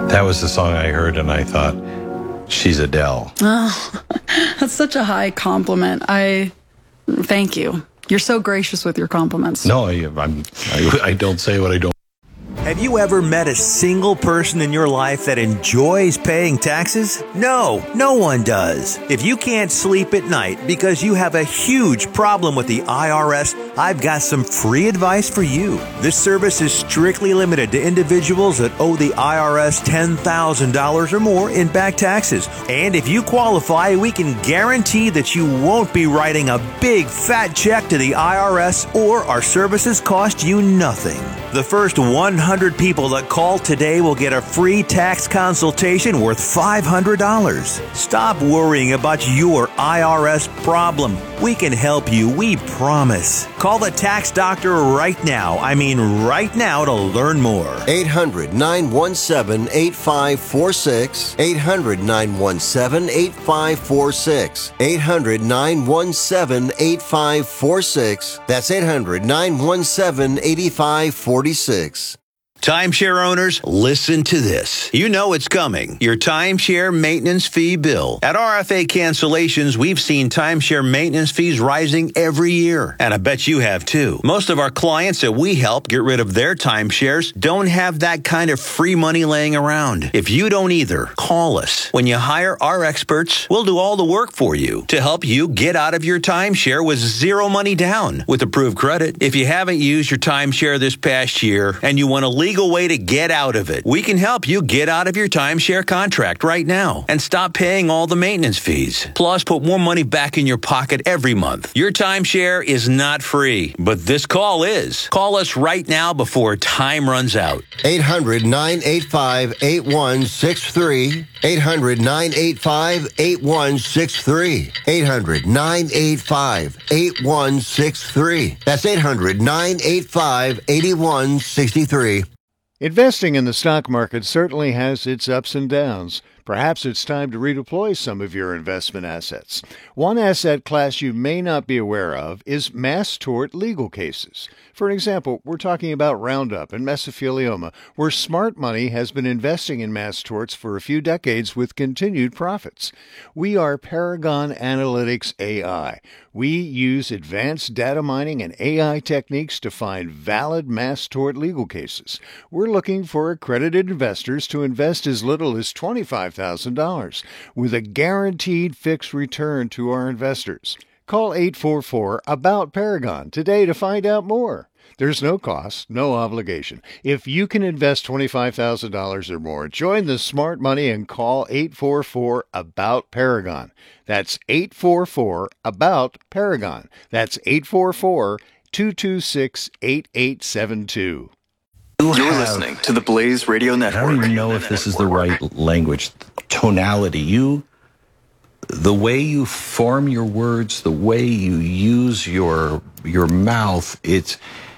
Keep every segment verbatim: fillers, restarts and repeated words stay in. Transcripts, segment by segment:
That was the song I heard, and I thought, she's Adele. Oh, that's such a high compliment. I thank you. You're so gracious with your compliments. No, I, I'm, I, I don't say what I don't. Have you ever met a single person in your life that enjoys paying taxes? No, no one does. If you can't sleep at night because you have a huge problem with the I R S, I've got some free advice for you. This service is strictly limited to individuals that owe the I R S ten thousand dollars or more in back taxes. And if you qualify, we can guarantee that you won't be writing a big fat check to the I R S, or our services cost you nothing. The first one hundred people that call today will get a free tax consultation worth five hundred dollars. Stop worrying about your I R S problem. We can help you, we promise. Call the tax doctor right now. I mean right now to learn more. eight hundred, nine one seven, eight five four six. eight hundred, nine one seven, eight five four six. eight hundred, nine one seven, eight five four six. That's eight hundred, nine one seven, eight five four six. Timeshare owners, listen to this. You know it's coming. Your timeshare maintenance fee bill. At R F A Cancellations, we've seen timeshare maintenance fees rising every year. And I bet you have too. Most of our clients that we help get rid of their timeshares don't have that kind of free money laying around. If you don't either, call us. When you hire our experts, we'll do all the work for you to help you get out of your timeshare with zero money down with approved credit. If you haven't used your timeshare this past year and you want to leave legal way to get out of it. We can help you get out of your timeshare contract right now and stop paying all the maintenance fees. Plus, put more money back in your pocket every month. Your timeshare is not free, but this call is. Call us right now before time runs out. eight hundred, nine eight five, eight one six three. eight hundred, nine eight five, eight one six three. eight hundred, nine eight five, eight one six three. That's eight hundred, nine eight five, eight one six three. Investing in the stock market certainly has its ups and downs. Perhaps it's time to redeploy some of your investment assets. One asset class you may not be aware of is mass tort legal cases. For example, we're talking about Roundup and mesothelioma, where smart money has been investing in mass torts for a few decades with continued profits. We are Paragon Analytics A I. We use advanced data mining and A I techniques to find valid mass tort legal cases. We're looking for accredited investors to invest as little as twenty-five thousand dollars with a guaranteed fixed return to our investors. Call eight four four, ABOUT Paragon today to find out more. There's no cost, no obligation. If you can invest twenty-five thousand dollars or more, join the smart money and call eight four four, ABOUT Paragon. That's eight four four, ABOUT Paragon. That's eight four four, two two six, eight eight seven two. You're listening to the Blaze Radio Network. I don't even know if this is the right language. Tonality. You, the way you form your words, the way you use your your mouth, it's...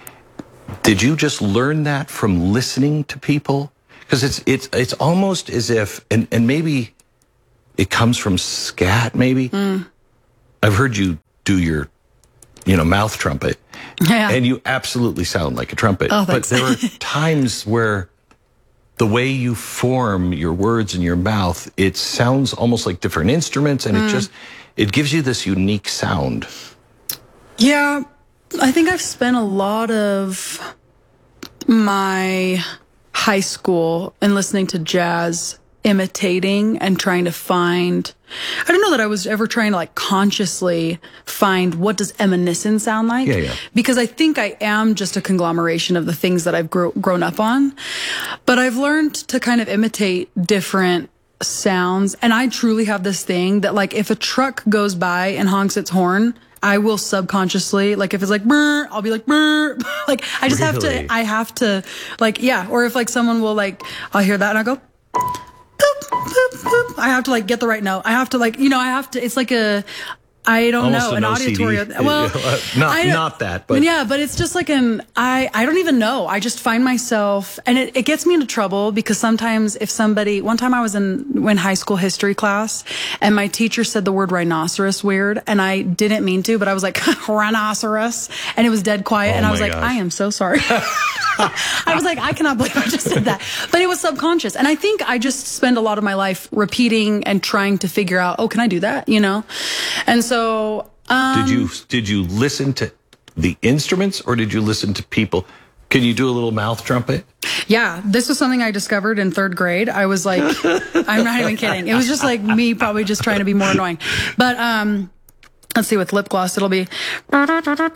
Did you just learn that from listening to people? Because it's it's it's almost as if, and, and maybe it comes from scat, maybe. Mm. I've heard you do your, you know, mouth trumpet. Yeah. And you absolutely sound like a trumpet. Oh, but there are times where the way you form your words in your mouth, it sounds almost like different instruments, and mm. it just, it gives you this unique sound. Yeah. I think I've spent a lot of my high school and listening to jazz, imitating and trying to find, I don't know that I was ever trying to like consciously find what does Evanescence sound like? Yeah, yeah. Because I think I am just a conglomeration of the things that I've grow, grown up on. But I've learned to kind of imitate different sounds. And I truly have this thing that like if a truck goes by and honks its horn, I will subconsciously, like if it's like, brr, I'll be like, brr. Like I just really? have to, I have to like, yeah. Or if like someone will like, I'll hear that and I go, boop, boop, boop. I have to like get the right note. I have to like, you know, I have to, it's like a, I don't Almost know, an an O C D. auditory. Well, not I- not that, but yeah, but it's just like an I I don't even know. I just find myself, and it, it gets me into trouble because sometimes if somebody, one time I was in in high school history class and my teacher said the word rhinoceros weird and I didn't mean to, but I was like rhinoceros and it was dead quiet Oh and I was my like, gosh. I am so sorry. I was like, I cannot believe I just said that. But it was subconscious. And I think I just spend a lot of my life repeating and trying to figure out, oh, can I do that? You know? And so, um, did you did you listen to the instruments or did you listen to people? Can you do a little mouth trumpet? yeah, this was something I discovered in third grade. I was like, I'm not even kidding. It was just like me probably just trying to be more annoying. But, um, let's see, with lip gloss, it'll be